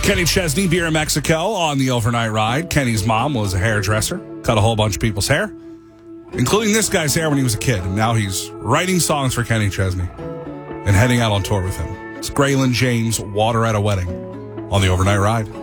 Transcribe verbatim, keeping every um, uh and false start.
Kenny Chesney, Beer in Mexico on the overnight ride. Kenny's mom was a hairdresser, cut a whole bunch of people's hair, including this guy's hair when he was a kid. And now he's writing songs for Kenny Chesney and heading out on tour with him. It's Graylin James, Water at a Wedding on the overnight ride.